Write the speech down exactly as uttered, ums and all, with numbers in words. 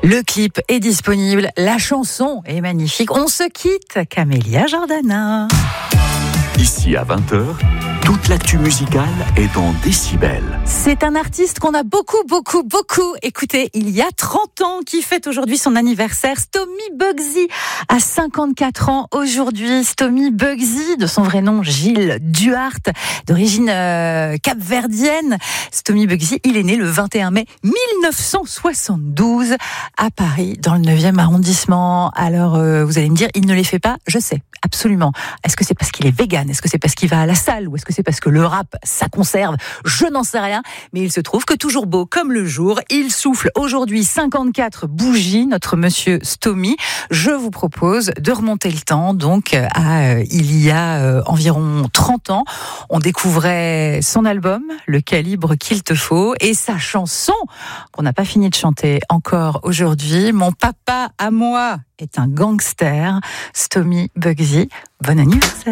Le clip est disponible, la chanson est magnifique. On se quitte, Camélia Jordana. Ici à vingt heures, toute l'actu musicale est dans Décibel. C'est un artiste qu'on a beaucoup, beaucoup, beaucoup écouté il y a trente ans, qui fête aujourd'hui son anniversaire. Stomy Bugsy a cinquante-quatre ans aujourd'hui. Stomy Bugsy, de son vrai nom Gilles Duhart, d'origine euh, capverdienne. Stomy Bugsy, il est né le vingt et un mai mille neuf cent soixante-douze à Paris, dans le neuvième arrondissement. Alors, euh, vous allez me dire, il ne les fait pas, je sais, absolument. Est-ce que c'est parce qu'il est vegan ? Est-ce que c'est parce qu'il va à la salle ? Ou est-ce que c'est parce que le rap, ça conserve ? Je n'en sais rien. Mais il se trouve que toujours beau comme le jour, il souffle aujourd'hui cinquante-quatre bougies, notre monsieur Stomy. Je vous propose de remonter le temps, donc à euh, il y a euh, environ trente ans. On découvrait son album, Le calibre qu'il te faut, et sa chanson, qu'on n'a pas fini de chanter encore aujourd'hui, Mon papa à moi est un gangster. Stomy Bugsy, bon anniversaire.